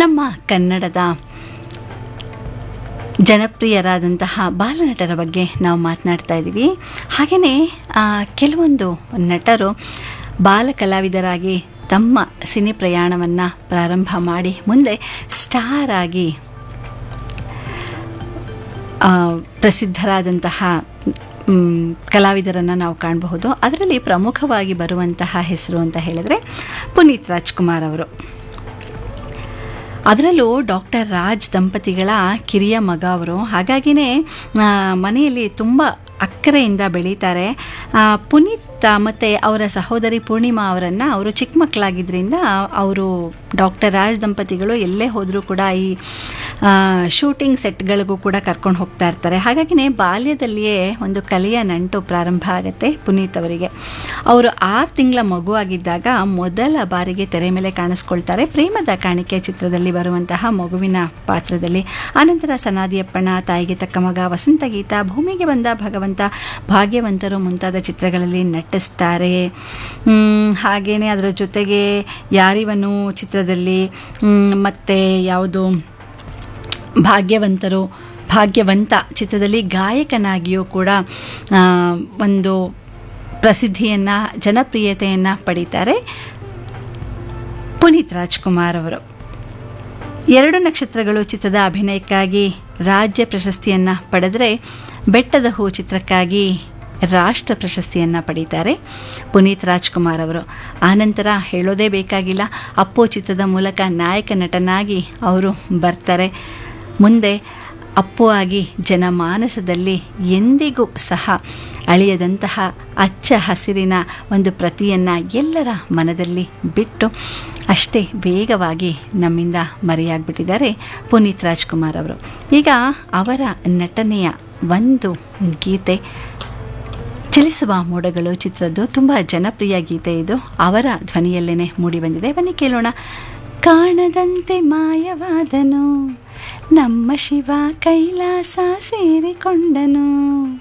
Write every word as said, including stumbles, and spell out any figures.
ನಮ್ಮ ಕನ್ನಡದ ಜನಪ್ರಿಯರಾದಂತಹ ಬಾಲನಟರ ಬಗ್ಗೆ ನಾವು ಮಾತನಾಡ್ತಾ ಇದ್ದೀವಿ. ಹಾಗೆಯೇ ಕೆಲವೊಂದು ನಟರು ಬಾಲ ಕಲಾವಿದರಾಗಿ ತಮ್ಮ ಸಿನಿ ಪ್ರಯಾಣವನ್ನು ಪ್ರಾರಂಭ ಮಾಡಿ ಮುಂದೆ ಸ್ಟಾರ್ ಆಗಿ ಪ್ರಸಿದ್ಧರಾದಂತಹ ಕಲಾವಿದರನ್ನು ನಾವು ಕಾಣಬಹುದು. ಅದರಲ್ಲಿ ಪ್ರಮುಖವಾಗಿ ಬರುವಂತಹ ಹೆಸರು ಅಂತ ಹೇಳಿದರೆ ಪುನೀತ್ ರಾಜ್ಕುಮಾರ್ ಅವರು. ಅದರಲ್ಲೂ ಡಾಕ್ಟರ್ ರಾಜ್ ದಂಪತಿಗಳ ಕಿರಿಯ ಮಗ ಅವರು. ಹಾಗಾಗಿಯೇ ಮನೆಯಲ್ಲಿ ತುಂಬ ಅಕ್ಕರೆಯಿಂದ ಬೆಳೀತಾರೆ. ಪುನೀತ್ ಮತ್ತು ಅವರ ಸಹೋದರಿ ಪೂರ್ಣಿಮಾ ಅವರನ್ನು ಅವರು ಚಿಕ್ಕ ಮಕ್ಕಳಾಗಿದ್ದರಿಂದ ಅವರು ಡಾಕ್ಟರ್ ರಾಜ್ ದಂಪತಿಗಳು ಎಲ್ಲೇ ಹೋದರೂ ಕೂಡ ಈ ಶೂಟಿಂಗ್ ಸೆಟ್ಗಳಿಗೂ ಕೂಡ ಕರ್ಕೊಂಡು ಹೋಗ್ತಾ ಇರ್ತಾರೆ. ಹಾಗಾಗಿನೇ ಬಾಲ್ಯದಲ್ಲಿಯೇ ಒಂದು ಕಲೆಯ ನಂಟು ಪ್ರಾರಂಭ ಆಗುತ್ತೆ ಪುನೀತ್ ಅವರಿಗೆ. ಅವರು ಆರು ತಿಂಗಳ ಮಗುವಾಗಿದ್ದಾಗ ಮೊದಲ ಬಾರಿಗೆ ತೆರೆ ಮೇಲೆ ಕಾಣಿಸ್ಕೊಳ್ತಾರೆ ಪ್ರೇಮದ ಕಾಣಿಕೆ ಚಿತ್ರದಲ್ಲಿ ಬರುವಂತಹ ಮಗುವಿನ ಪಾತ್ರದಲ್ಲಿ. ಆನಂತರ ಸನಾದಿಯಪ್ಪಣ್ಣ, ತಾಯಿಗೆ ತಕ್ಕ ಮಗ, ವಸಂತಗೀತ, ಭೂಮಿಗೆ ಬಂದ ಭಗವಂತ, ಭಾಗ್ಯವಂತರು ಮುಂತಾದ ಚಿತ್ರಗಳಲ್ಲಿ ನಟಿಸ್ತಾರೆ. ಹಾಗೆಯೇ ಅದರ ಜೊತೆಗೆ ಯಾರಿವನು ಚಿತ್ರದಲ್ಲಿ ಮತ್ತು ಯಾವುದು ಭಾಗ್ಯವಂತರು ಭಾಗ್ಯವಂತ ಚಿತ್ರದಲ್ಲಿ ಗಾಯಕನಾಗಿಯೂ ಕೂಡ ಒಂದು ಪ್ರಸಿದ್ಧಿಯನ್ನು ಜನಪ್ರಿಯತೆಯನ್ನು ಪಡೀತಾರೆ ಪುನೀತ್ ರಾಜ್ಕುಮಾರ್ ಅವರು. ಎರಡು ನಕ್ಷತ್ರಗಳು ಚಿತ್ರದ ಅಭಿನಯಕ್ಕಾಗಿ ರಾಜ್ಯ ಪ್ರಶಸ್ತಿಯನ್ನು ಪಡೆದರೆ ಬೆಟ್ಟದ ಹೂ ಚಿತ್ರಕ್ಕಾಗಿ ರಾಷ್ಟ್ರ ಪ್ರಶಸ್ತಿಯನ್ನು ಪಡೀತಾರೆ ಪುನೀತ್ ರಾಜ್ಕುಮಾರ್ ಅವರು. ಆನಂತರ ಹೇಳೋದೇ ಬೇಕಾಗಿಲ್ಲ, ಅಪ್ಪು ಚಿತ್ರದ ಮೂಲಕ ನಾಯಕ ನಟನಾಗಿ ಅವರು ಬರ್ತಾರೆ. ಮುಂದೆ ಅಪ್ಪು ಆಗಿ ಜನಮಾನಸದಲ್ಲಿ ಎಂದಿಗೂ ಸಹ ಅಳಿಯದಂತಹ ಅಚ್ಚ ಹಸಿರಿನ ಒಂದು ಪ್ರತಿಯನ್ನು ಎಲ್ಲರ ಮನದಲ್ಲಿ ಬಿಟ್ಟು ಅಷ್ಟೇ ವೇಗವಾಗಿ ನಮ್ಮಿಂದ ಮರೆಯಾಗ್ಬಿಟ್ಟಿದ್ದಾರೆ ಪುನೀತ್ ರಾಜ್ಕುಮಾರ್ ಅವರು. ಈಗ ಅವರ ನಟನೆಯ ಒಂದು ಗೀತೆ ಚಲಿಸುವ ಮೋಡಗಳು ಚಿತ್ರದ್ದು ತುಂಬ ಜನಪ್ರಿಯ ಗೀತೆ. ಇದು ಅವರ ಧ್ವನಿಯಲ್ಲೇ ಮೂಡಿಬಂದಿದೆ. ಬನ್ನಿ ಕೇಳೋಣ. ಕಾಣದಂತೆ ಮಾಯವಾದನು ನಮ್ಮ ಶಿವ ಕೈಲಾಸ ಸೇರಿಕೊಂಡನು.